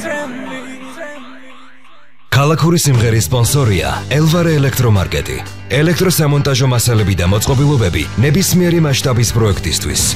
ქალაქური სიმღერის სპონსორია ელვარე ელექტრომარკეტი. ელექტროსამონტაჟო მასალები და მოწყობილობები ნებისმიერი მასშტაბის პროექტისთვის.